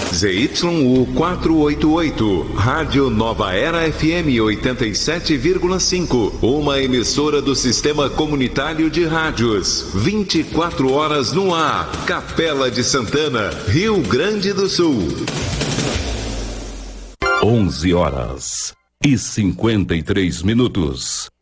ZYU 488, Rádio Nova Era FM 87,5, uma emissora do Sistema Comunitário de Rádios, 24 horas no ar, Capela de Santana, Rio Grande do Sul. 11 horas e 53 minutos.